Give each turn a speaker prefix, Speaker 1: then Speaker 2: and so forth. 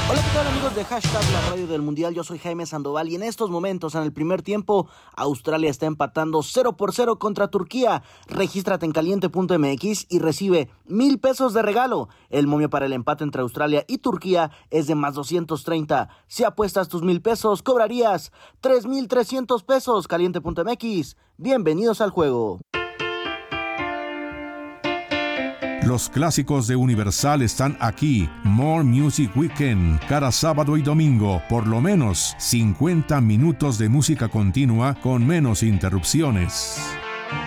Speaker 1: Hola, ¿qué tal amigos de Hashtag La Radio del Mundial? Yo soy Jaime Sandoval y en estos momentos, en el primer tiempo, Australia está empatando 0-0 contra Turquía. Regístrate en caliente.mx y recibe 1,000 pesos de regalo. El momio para el empate entre Australia y Turquía es de más 230. Si apuestas tus 1,000 pesos, cobrarías 3,300 pesos. Caliente.mx. Bienvenidos al juego.
Speaker 2: Los clásicos de Universal están aquí. More Music Weekend. Cada sábado y domingo, por lo menos 50 minutos de música continua con menos interrupciones.